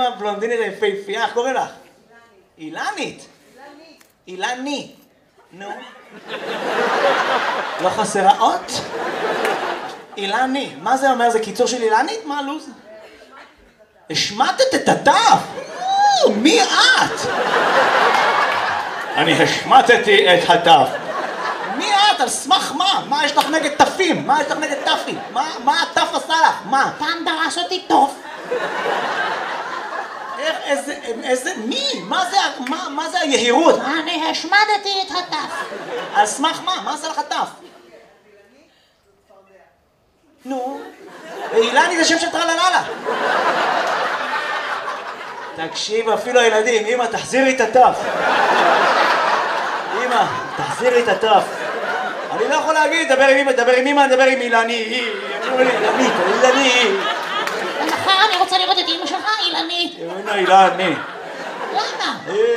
הבלונדינית היפהפייה, איך קוראים לך? אילנית. אילני. נו. לא חסרה אות? אילני. מה זה אומר? זה קיצור של אילנית? מה הלו"ז? השמטת את התף? מי את? אני השמטתי את התף. מי את? על סמך מה? מה יש לך נגד תפים? מה יש לך נגד תפים? מה התף עשה לך? מה? פעם דרס אותי טוב. איזה, מי? מה זה היהירות? אני השמדתי את הטף. על סמך מה? מה עשה לך תף? נו, אילני זה שם של טרלללה. תקשיב, אפילו הילדים, אמא, תחזירי את הטף. אמא, תחזירי את הטף. אני לא יכול להגיד, דבר עם אמא, דבר עם אמא, דבר עם אילני. אילני. מחר אני רוצה לראות את אמא שלך, אילנית. אילני. למה?